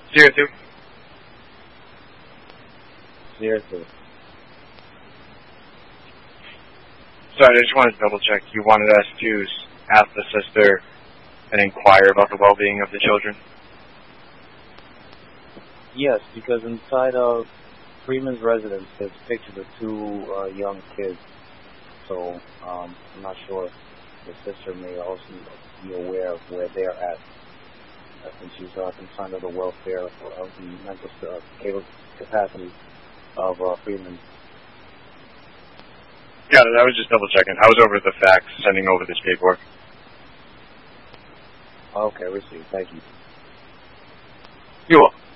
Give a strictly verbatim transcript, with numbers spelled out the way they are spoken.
Zero two. Zero two. Sorry, I just wanted to double check. You wanted us to ask the sister and inquire about the well-being of the children? Yes, because inside of Freeman's residence, there's pictures of two uh, young kids. So um, I'm not sure if the sister may also be aware of where they're at. I think she's uh, concerned of the welfare of the mental uh, capacity of uh, Freeman. Got it. I was just double checking. I was over at the fax sending over this paperwork. Okay, received. Thank you. You're welcome.